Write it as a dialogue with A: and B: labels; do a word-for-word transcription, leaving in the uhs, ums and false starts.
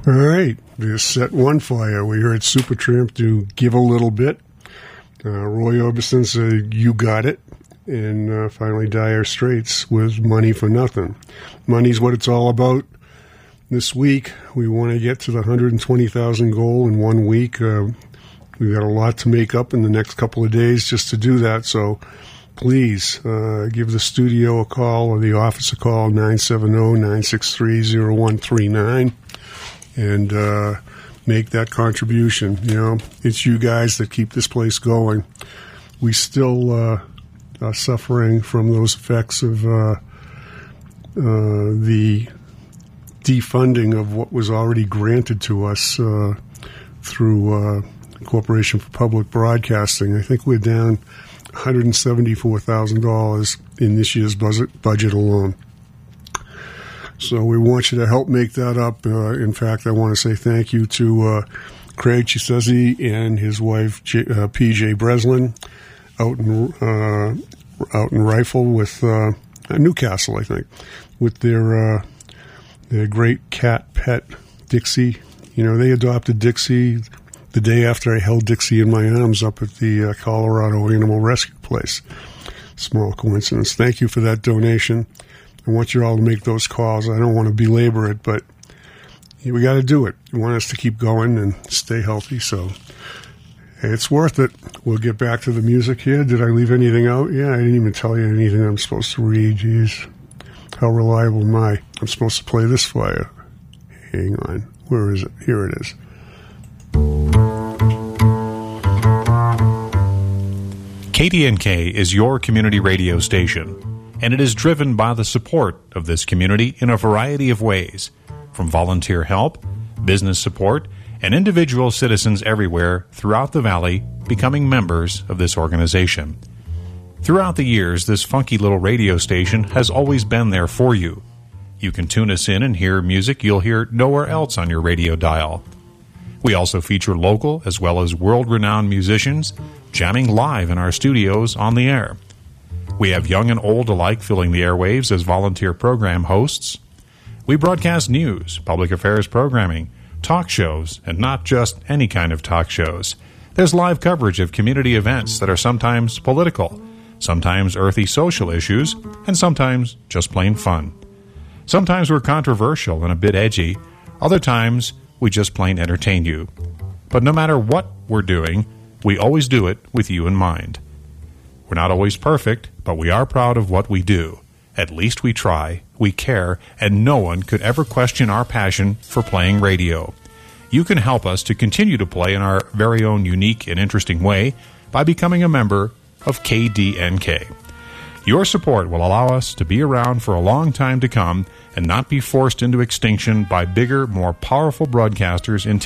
A: All right, this set one for you. We heard Supertramp do Give a Little Bit. Uh, Roy Orbison said, You Got It. And uh, finally, Dire Straits with Money for Nothing. Money's what it's all about. This week, we want to get to the one hundred twenty thousand goal in one week. Uh, we've got a lot to make up in the next couple of days just to do that. So please uh, give the studio a call or the office a call, nine seven zero, nine six three, zero one three nine. And uh, make that contribution. You know, it's you guys that keep this place going. We still uh, are suffering from those effects of uh, uh, the defunding of what was already granted to us uh, through uh, Corporation for Public Broadcasting. I think we're down one hundred seventy-four thousand dollars in this year's budget, budget alone. So we want you to help make that up. Uh, in fact, I want to say thank you to uh, Craig Chisezzi and his wife, J- uh, P J Breslin, out in uh, out in Rifle with uh, Newcastle, I think, with their uh, their great cat pet, Dixie. You know, they adopted Dixie the day after I held Dixie in my arms up at the uh, Colorado Animal Rescue Place. Small coincidence. Thank you for that donation. I want you all to make those calls. I don't want to belabor it, but we got to do it. You want us to keep going and stay healthy, so hey, it's worth it. We'll get back to the music here. Did I leave anything out? Yeah, I didn't even tell you anything I'm supposed to read. Jeez, how reliable am I? I'm supposed to play this for you. Hang on. Where is it? Here it is.
B: K D N K is your community radio station, and it is driven by the support of this community in a variety of ways, from volunteer help, business support, and individual citizens everywhere throughout the valley becoming members of this organization. Throughout the years, this funky little radio station has always been there for you. You can tune us in and hear music you'll hear nowhere else on your radio dial. We also feature local as well as world-renowned musicians jamming live in our studios on the air. We have young and old alike filling the airwaves as volunteer program hosts. We broadcast news, public affairs programming, talk shows, and not just any kind of talk shows. There's live coverage of community events that are sometimes political, sometimes earthy social issues, and sometimes just plain fun. Sometimes we're controversial and a bit edgy. Other times, we just plain entertain you. But no matter what we're doing, we always do it with you in mind. We're not always perfect, but we are proud of what we do. At least we try, we care, and no one could ever question our passion for playing radio. You can help us to continue to play in our very own unique and interesting way by becoming a member of K D N K. Your support will allow us to be around for a long time to come and not be forced into extinction by bigger, more powerful broadcasters in